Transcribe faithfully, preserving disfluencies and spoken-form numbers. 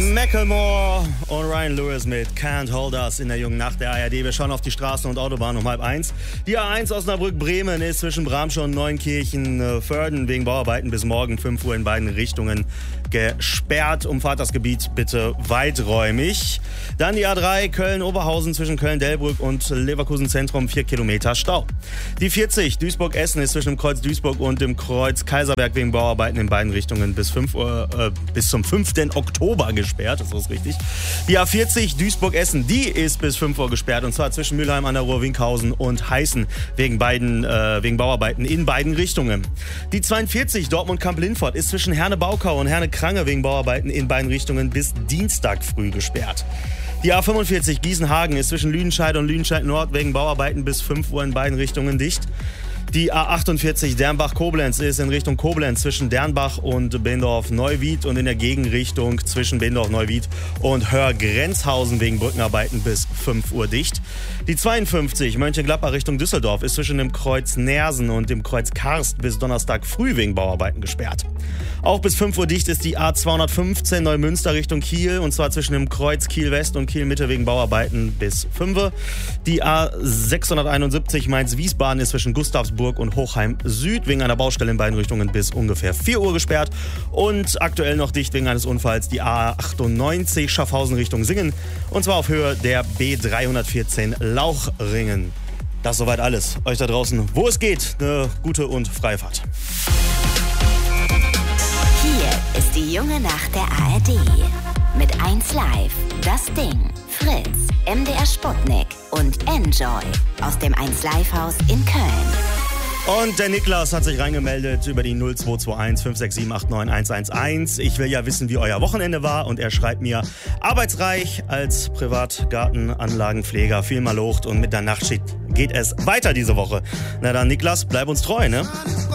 Macklemore und Ryan Lewis mit Can't Hold Us in der jungen Nacht der A R D. Wir schauen auf die Straßen und Autobahnen um halb eins. Die A eins Osnabrück-Bremen ist zwischen Bramsche und Neunkirchen-Förden wegen Bauarbeiten bis morgen fünf Uhr in beiden Richtungen gesperrt. Umfahrt das Gebiet bitte weiträumig. Dann die A drei Köln-Oberhausen zwischen Köln-Delbrück und Leverkusen-Zentrum, vier Kilometer Stau. Die vierzig Duisburg-Essen ist zwischen dem Kreuz Duisburg und dem Kreuz Kaiserberg wegen Bauarbeiten in beiden Richtungen bis fünf Uhr, äh, bis zum fünften Oktober gesperrt, das ist richtig. Die A vierzig Duisburg-Essen, die ist bis fünf Uhr gesperrt, und zwar zwischen Mülheim an der Ruhr, Winkhausen und Heißen wegen beiden äh, wegen Bauarbeiten in beiden Richtungen. Die zweiundvierzig Dortmund-Kamp-Lindfort ist zwischen Herne-Baukau und Herne-Krange wegen Bauarbeiten in beiden Richtungen bis Dienstag früh gesperrt. Die A fünfundvierzig Gießen-Hagen ist zwischen Lüdenscheid und Lüdenscheid Nord wegen Bauarbeiten bis fünf Uhr in beiden Richtungen dicht. Die A achtundvierzig Dernbach-Koblenz ist in Richtung Koblenz zwischen Dernbach und Bendorf-Neuwied und in der Gegenrichtung zwischen Bendorf-Neuwied und Hörgrenzhausen wegen Brückenarbeiten bis fünf Uhr dicht. Die zweiundfünfzig Mönchengladbach Richtung Düsseldorf ist zwischen dem Kreuz Nersen und dem Kreuz Karst bis Donnerstag früh wegen Bauarbeiten gesperrt. Auch bis fünf Uhr dicht ist die A zweihundertfünfzehn Neumünster Richtung Kiel, und zwar zwischen dem Kreuz Kiel-West und Kiel-Mitte wegen Bauarbeiten bis fünf Uhr. Die A sechshunderteinundsiebzig Mainz-Wiesbaden ist zwischen Gustavsburg und Hochheim Süd wegen einer Baustelle in beiden Richtungen bis ungefähr vier Uhr gesperrt. Und aktuell noch dicht wegen eines Unfalls die A achtundneunzig Schaffhausen Richtung Singen, und zwar auf Höhe der B dreihundertvierzehn Lauchringen. Das ist soweit alles. Euch da draußen, wo es geht, eine gute und freie Fahrt. Hier ist die junge Nacht der A R D. Mit eins Live, Das Ding, Fritz, M D R Sputnik und Enjoy aus dem eins Live Haus in Köln. Und der Niklas hat sich reingemeldet über die null zwei zwei eins fünf sechs sieben acht neun eins eins eins. Ich will ja wissen, wie euer Wochenende war, und er schreibt mir: arbeitsreich als Privatgartenanlagenpfleger, viel mal Lucht, und mit der Nachtschicht geht es weiter diese Woche. Na dann, Niklas, bleib uns treu, ne?